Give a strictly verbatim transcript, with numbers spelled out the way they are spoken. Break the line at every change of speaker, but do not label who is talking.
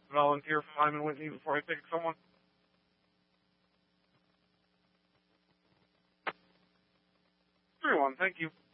volunteer for Lyman Whitney before I pick someone? three one, thank you.